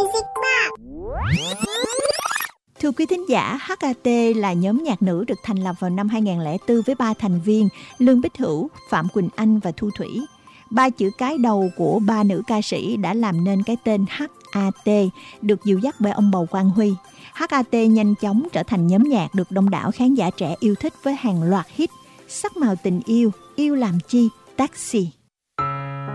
Music Box. Thưa quý thính giả, HAT là nhóm nhạc nữ được thành lập vào năm 2004 với 3 thành viên Lương Bích Hữu, Phạm Quỳnh Anh và Thu Thủy. 3 chữ cái đầu của 3 nữ ca sĩ đã làm nên cái tên HAT, được dìu dắt bởi ông bầu Quang Huy. HAT nhanh chóng trở thành nhóm nhạc được đông đảo khán giả trẻ yêu thích với hàng loạt hit: Sắc màu tình yêu, Yêu làm chi, Taxi.